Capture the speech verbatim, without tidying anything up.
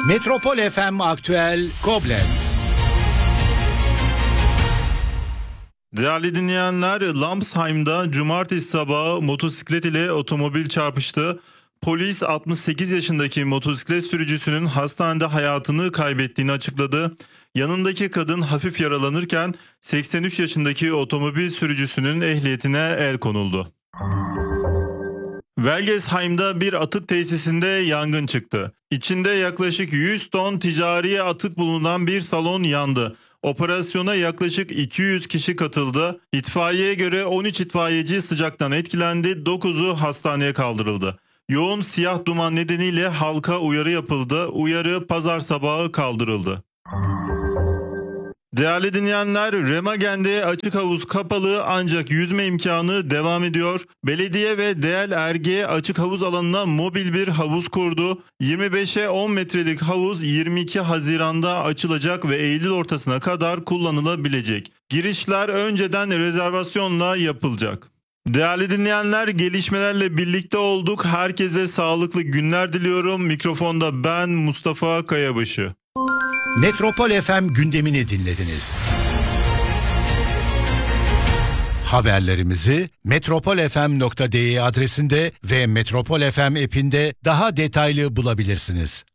Metropol F M Aktüel Koblenz. Değerli dinleyenler, Lamsheim'da cumartesi sabahı motosiklet ile otomobil çarpıştı. Polis altmış sekiz yaşındaki motosiklet sürücüsünün hastanede hayatını kaybettiğini açıkladı. Yanındaki kadın hafif yaralanırken seksen üç yaşındaki otomobil sürücüsünün ehliyetine el konuldu. Welgesheim'da bir atık tesisinde yangın çıktı. İçinde yaklaşık yüz ton ticari atık bulunan bir salon yandı. Operasyona yaklaşık iki yüz kişi katıldı. İtfaiyeye göre on üç itfaiyeci sıcaktan etkilendi, dokuzu hastaneye kaldırıldı. Yoğun siyah duman nedeniyle halka uyarı yapıldı. Uyarı pazar sabahı kaldırıldı. Değerli dinleyenler, Remagen'de açık havuz kapalı ancak yüzme imkanı devam ediyor. Belediye ve D L R G açık havuz alanına mobil bir havuz kurdu. yirmi beşe on metrelik havuz yirmi iki Haziran'da açılacak ve Eylül ortasına kadar kullanılabilecek. Girişler önceden rezervasyonla yapılacak. Değerli dinleyenler, gelişmelerle birlikte olduk. Herkese sağlıklı günler diliyorum. Mikrofonda ben Mustafa Kayabaşı. Metropol F M gündemini dinlediniz. Haberlerimizi metropol f m nokta d e adresinde ve Metropol F M app'inde daha detaylı bulabilirsiniz.